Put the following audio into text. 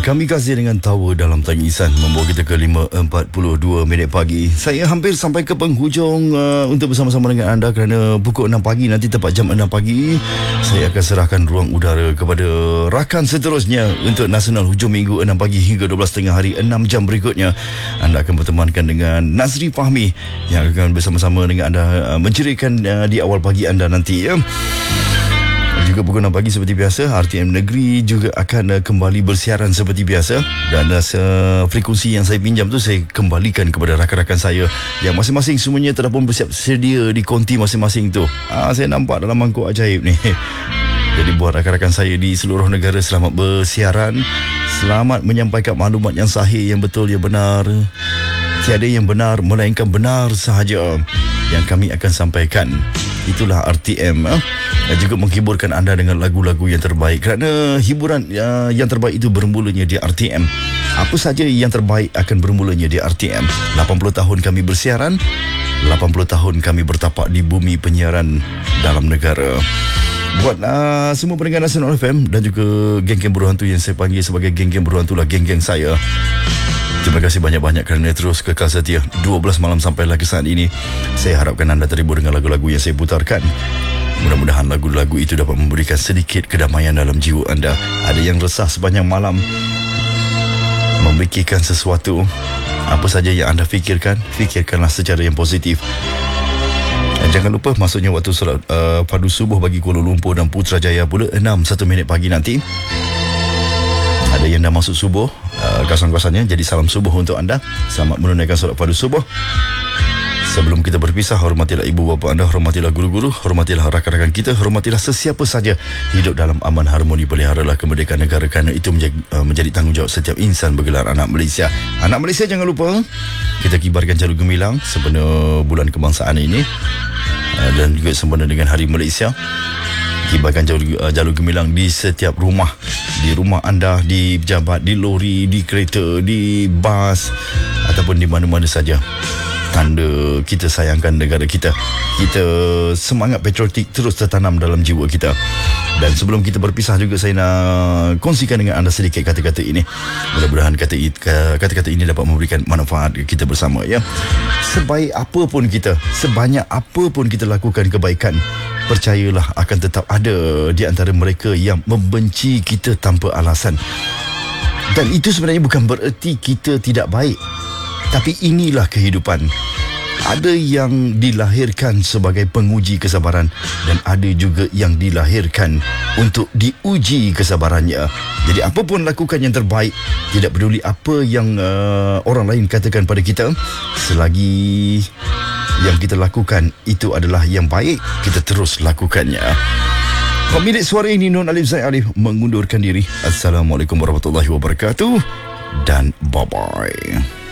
Kami kasih dengan tawa dalam tangisan membawa kita ke 5.42 minit pagi. Saya hampir sampai ke penghujung untuk bersama-sama dengan anda kerana pukul 6 pagi nanti tepat jam 6 pagi saya akan serahkan ruang udara kepada rakan seterusnya untuk Nasional Hujung Minggu 6 pagi hingga 12.30 hari 6 jam berikutnya. Anda akan bertemankan dengan Nazri Fahmi yang akan bersama-sama dengan anda menceriakan di awal pagi anda nanti ya. Juga pukul 6 pagi seperti biasa RTM Negeri juga akan kembali bersiaran seperti biasa. Dan frekuensi yang saya pinjam tu saya kembalikan kepada rakan-rakan saya yang masing-masing semuanya telah pun bersiap sedia di konti masing-masing tu. Saya nampak dalam mangkuk ajaib ni. Jadi buat rakan-rakan saya di seluruh negara, selamat bersiaran. Selamat menyampaikan maklumat yang sahih, yang betul, yang benar. Tiada yang benar melainkan benar sahaja yang kami akan sampaikan. Itulah RTM. Dan juga menghiburkan anda dengan lagu-lagu yang terbaik. Kerana hiburan yang terbaik itu bermulanya di RTM. Apa saja yang terbaik akan bermulanya di RTM. 80 tahun kami bersiaran, 80 tahun kami bertapak di bumi penyiaran dalam negara. Buat semua pendengar Nasional FM dan juga geng-geng berhantu yang saya panggil sebagai geng-geng berhantu lah geng-geng saya. Terima kasih banyak-banyak kerana terus kekal setia 12 malam sampai lagi saat ini. Saya harapkan anda terhibur dengan lagu-lagu yang saya putarkan. Mudah-mudahan lagu-lagu itu dapat memberikan sedikit kedamaian dalam jiwa anda. Ada yang resah sepanjang malam, memikirkan sesuatu. Apa saja yang anda fikirkan, fikirkanlah secara yang positif. Dan jangan lupa masuknya waktu solat fardu subuh bagi Kuala Lumpur dan Putrajaya pula 6.1 minit pagi nanti. Ada yang dah masuk subuh, kawasan-kawasannya. Jadi salam subuh untuk anda. Selamat menunaikan solat fardu subuh. Sebelum kita berpisah, hormatilah ibu bapa anda, hormatilah guru-guru, hormatilah rakan-rakan kita, hormatilah sesiapa saja. Hidup dalam aman harmoni, peliharalah kemerdekaan negara kerana itu menjadi tanggungjawab setiap insan bergelar anak Malaysia. Anak Malaysia, jangan lupa kita kibarkan jalur gemilang sempena bulan kebangsaan ini dan juga sempena dengan Hari Malaysia. Kibarkan jalur gemilang di setiap rumah. Di rumah anda, di pejabat, di lori, di kereta, di bas ataupun di mana-mana saja. Tanda kita sayangkan negara kita. Kita semangat patriotik terus tertanam dalam jiwa kita. Dan sebelum kita berpisah juga, saya nak kongsikan dengan anda sedikit kata-kata ini. Mudah-mudahan kata-kata ini dapat memberikan manfaat kita bersama ya. Sebaik apa pun kita, sebanyak apa pun kita lakukan kebaikan, percayalah akan tetap ada di antara mereka yang membenci kita tanpa alasan. Dan itu sebenarnya bukan bererti kita tidak baik. Tapi inilah kehidupan. Ada yang dilahirkan sebagai penguji kesabaran dan ada juga yang dilahirkan untuk diuji kesabarannya. Jadi apapun lakukan yang terbaik, tidak peduli apa yang orang lain katakan pada kita, selagi yang kita lakukan itu adalah yang baik, kita terus lakukannya. Pemilik suara ini Nun Alif Zaid Alif mengundurkan diri. Assalamualaikum warahmatullahi wabarakatuh dan bye-bye.